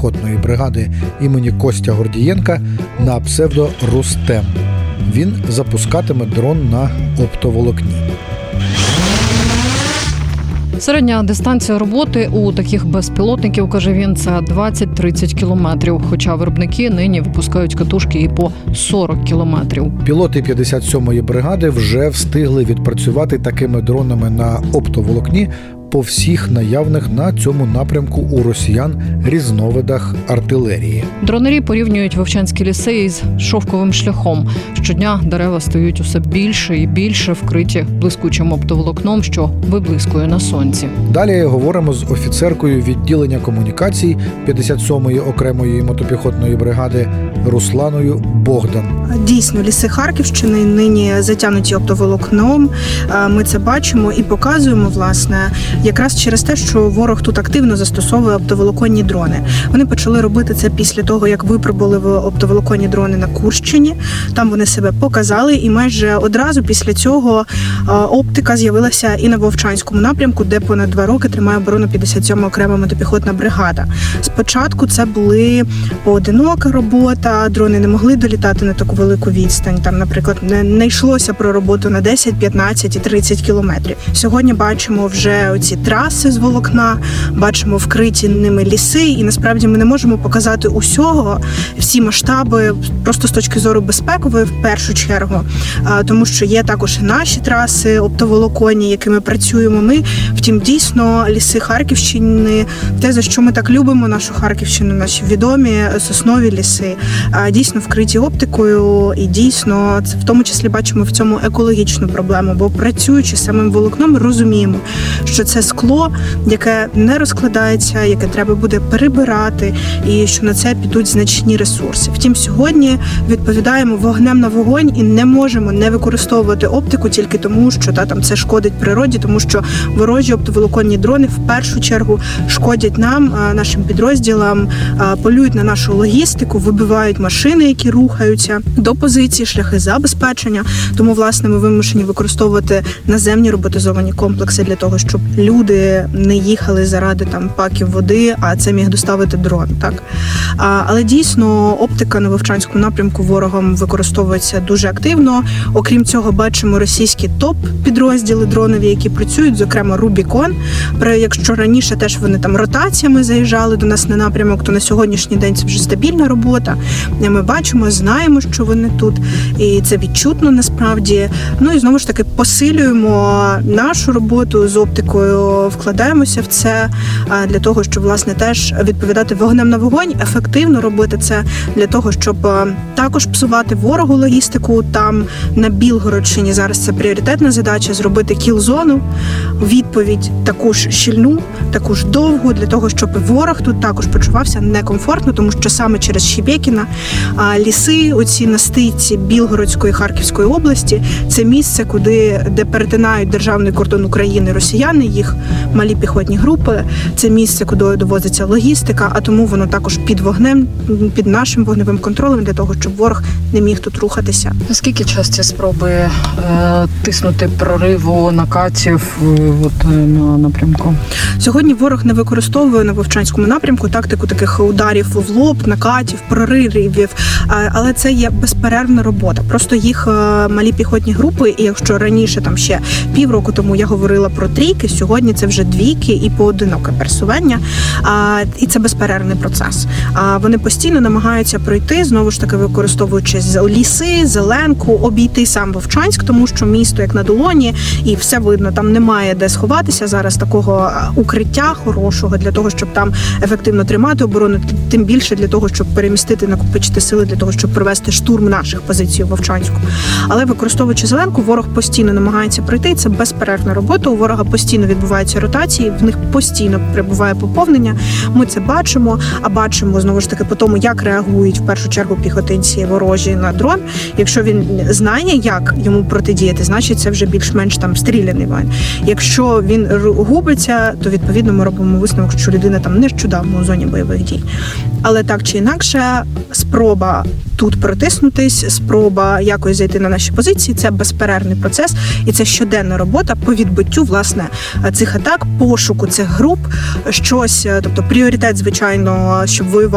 мотопіхотної бригади імені Костя Гордієнка на псевдо «Рустем». Він запускатиме дрон на оптоволокні. Середня дистанція роботи у таких безпілотників, каже він, це 20-30 кілометрів. Хоча виробники нині випускають катушки і по 40 кілометрів. Пілоти 57-ї бригади вже встигли відпрацювати такими дронами на оптоволокні по всіх наявних на цьому напрямку у росіян різновидах артилерії. Дронері порівнюють вовчанські ліси із шовковим шляхом. Щодня дерева стають усе більше і більше вкриті блискучим оптоволокном, що виблискує на сонці. Далі говоримо з офіцеркою відділення комунікацій 57-ї окремої мотопіхотної бригади Русланою Богдан. Дійсно, ліси Харківщини нині затягнуті оптоволокном. Ми це бачимо і показуємо, власне, якраз через те, що ворог тут активно застосовує оптоволоконні дрони. Вони почали робити це після того, як випробували оптоволоконні дрони на Курщині. Там вони себе показали, і майже одразу після цього оптика з'явилася і на Вовчанському напрямку, де понад 2 роки тримає оборону 57-ма окрема мотопіхотна бригада. Спочатку це були поодинока робота, дрони не могли долітати на таку велику відстань. Там, наприклад, не йшлося про роботу на 10, 15 і 30 кілометрів. Сьогодні бачимо вже оці траси з волокна, бачимо вкриті ними ліси, і насправді ми не можемо показати усього, всі масштаби, просто з точки зору безпекової в першу чергу, тому що є також і наші траси оптоволоконні, якими працюємо ми. Втім, дійсно, ліси Харківщини, те, за що ми так любимо нашу Харківщину, наші відомі соснові ліси, дійсно вкриті оптикою, і дійсно, в тому числі бачимо в цьому екологічну проблему, бо працюючи самим волокном, розуміємо, що це скло, яке не розкладається, яке треба буде перебирати, і що на це підуть значні ресурси. Втім, сьогодні відповідаємо вогнем на вогонь і не можемо не використовувати оптику тільки тому, що там це шкодить природі, тому що ворожі оптоволоконні дрони в першу чергу шкодять нам, нашим підрозділам, полюють на нашу логістику, вибивають машини, які рухаються до позиції, шляхи забезпечення. Тому, власне, ми вимушені використовувати наземні роботизовані комплекси для того, щоб люди не їхали заради паків води, а це міг доставити дрон. Так? Але дійсно оптика на Вовчанському напрямку ворогом використовується дуже активно. Окрім цього, бачимо російські топ-підрозділи дронові, які працюють, зокрема Рубікон. Якщо раніше теж вони ротаціями заїжджали до нас на напрямок, то на сьогоднішній день це вже стабільна робота. Ми бачимо, знаємо, що вони тут, і це відчутно насправді. Ну і знову ж таки посилюємо нашу роботу з оптикою, вкладаємося в це для того, щоб, власне, теж відповідати вогнем на вогонь, ефективно робити це для того, щоб також псувати ворогу логістику. Там на Білгородщині зараз це пріоритетна задача — зробити кіл-зону, відповідь таку ж щільну, таку ж довгу, для того, щоб ворог тут також почувався некомфортно, тому що саме через Шебекіно ліси, оці на стиці Білгородської і Харківської області, це місце, де перетинають державний кордон України росіяни, їх малі піхотні групи, це місце, куди довозиться логістика, а тому воно також під вогнем, під нашим вогневим контролем, для того, щоб ворог не міг тут рухатися. Наскільки часті спроби тиснути прориву накатів на напрямку? Сьогодні ворог не використовує на Вовчанському напрямку тактику таких ударів в лоб, накатів, проривів, але це є безперервна робота. Просто їх малі піхотні групи, і якщо раніше ще півроку тому я говорила про трійки, сьогодні це вже двійки і поодиноке пересування, і це безперервний процес. Вони постійно намагаються пройти, знову ж таки використовуючи ліси, зеленку, обійти сам Вовчанськ, тому що місто як на долоні, і все видно, там немає де сховатися зараз, такого укриття хорошого для того, щоб там ефективно тримати оборону, тим більше для того, щоб перемістити, накопичити сили для того, щоб провести штурм наших позицій у Вовчанську. Але використовуючи зеленку, ворог постійно намагається пройти, це безперервна робота, у ворога постійно відбуваються ротації, в них постійно прибуває поповнення, ми це бачимо, а бачимо, знову ж таки, по тому, як реагують в першу чергу піхотинці ворожі на дрон. Якщо він знає, як йому протидіяти, значить це вже більш-менш стріляний воїн. Якщо він губиться, то відповідно ми робимо висновок, що людина нещодавно у зоні бойових дій. Але так чи інакше, спроба тут протиснутись, спроба якось зайти на наші позиції – це безперервний процес, і це щоденна робота по відбиттю, власне, цих атак, пошуку цих груп, щось, тобто пріоритет, звичайно, щоб воювати